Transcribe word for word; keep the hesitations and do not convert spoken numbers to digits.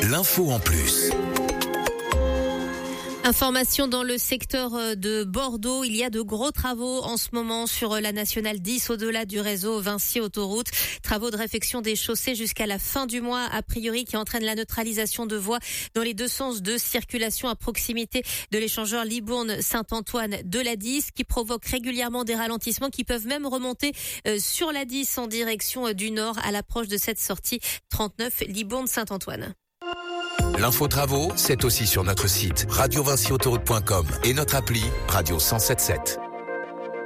l'info en plus. Information dans le secteur de Bordeaux. Il y a de gros travaux en ce moment sur la nationale dix au-delà du réseau Vinci Autoroute. Travaux de réfection des chaussées jusqu'à la fin du mois, a priori, qui entraînent la neutralisation de voies dans les deux sens de circulation à proximité de l'échangeur Libourne-Saint-Antoine de la dix, qui provoque régulièrement des ralentissements qui peuvent même remonter sur la dix en direction du nord à l'approche de cette sortie trente-neuf Libourne-Saint-Antoine. L'info travaux, c'est aussi sur notre site radio vinci autoroute point com et notre appli Radio cent soixante-dix-sept.